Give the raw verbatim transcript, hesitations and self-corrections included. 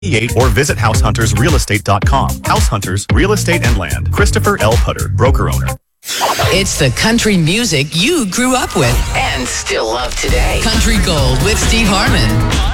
or visit house hunters real estate dot com. House Hunters Real Estate and Land. Christopher L. Putter, broker owner. It's the country music you grew up with and still love today. Country Gold with Steve Harmon.